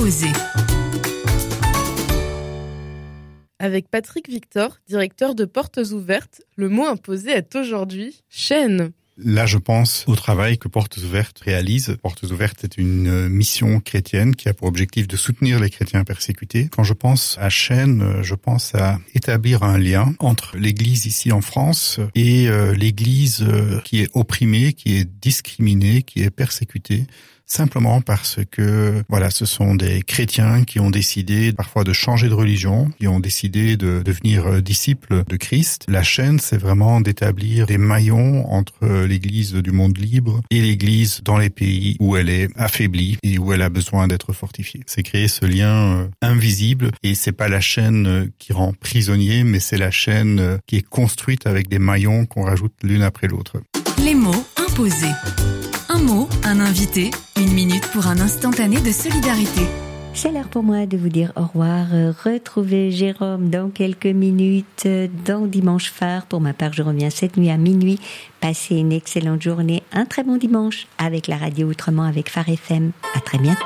imposé. Avec Patrick Victor, directeur de Portes Ouvertes, le mot imposé est aujourd'hui « chaîne ». Là, je pense au travail que Portes Ouvertes réalise. Portes Ouvertes est une mission chrétienne qui a pour objectif de soutenir les chrétiens persécutés. Quand je pense à chaîne, je pense à établir un lien entre l'Église ici en France et l'Église qui est opprimée, qui est discriminée, qui est persécutée. Simplement parce que, voilà, ce sont des chrétiens qui ont décidé parfois de changer de religion, qui ont décidé de devenir disciples de Christ. La chaîne, c'est vraiment d'établir des maillons entre l'Église du monde libre et l'Église dans les pays où elle est affaiblie et où elle a besoin d'être fortifiée. C'est créer ce lien invisible, et c'est pas la chaîne qui rend prisonnier, mais c'est la chaîne qui est construite avec des maillons qu'on rajoute l'une après l'autre. Les mots imposés. Un mot, un invité, 1 minute pour un instantané de solidarité. C'est l'heure pour moi de vous dire au revoir. Retrouvez Jérôme dans quelques minutes dans Dimanche Phare. Pour ma part, je reviens cette nuit à minuit. Passez une excellente journée, un très bon dimanche avec la radio Outrement avec Phare FM. À très bientôt.